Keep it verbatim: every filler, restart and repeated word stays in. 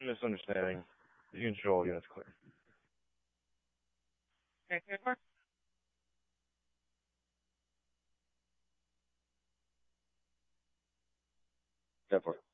Misunderstanding. You can show all units clear. Okay, good work. Definitely.